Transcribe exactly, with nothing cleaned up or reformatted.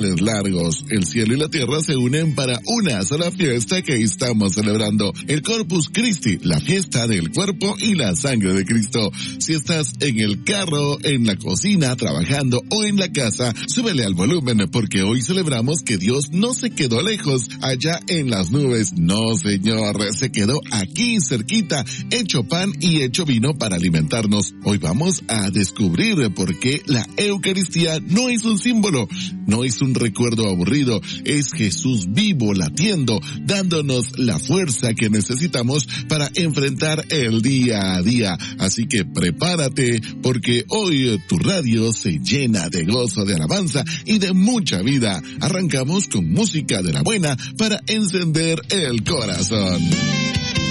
manteles largos. El cielo y la tierra se unen para una sola fiesta que estamos celebrando, el Corpus Christi, la fiesta del cuerpo y la sangre de Cristo. Si estás en el carro, en la cocina, trabajando o en la casa, súbele al volumen porque hoy celebramos que Dios no se quedó lejos, allá en las nubes. No, señor, se quedó aquí cerquita, hecho pan y hecho vino para alimentarnos. Hoy vamos a descubrir por qué la Eucaristía no es un símbolo, no es un recuerdo aburrido, es Jesús vivo latiendo, dándonos la fuerza que necesitamos para enfrentar el día a día. Así que prepárate, porque hoy tu radio se llena de gozo, de alabanza y de mucha vida. Arrancamos con música de la buena para encender el corazón.